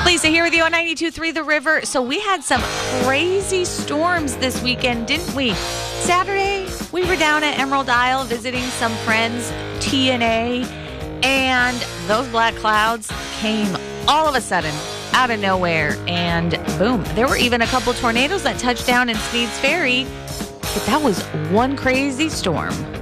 Lisa here with you on 92.3 The River. So we had some crazy storms this weekend, didn't we? Saturday, we were down at Emerald Isle visiting some friends, TNA, and those black clouds came all of a sudden out of nowhere, and boom. There were even a couple tornadoes that touched down in Sneads Ferry, but that was one crazy storm.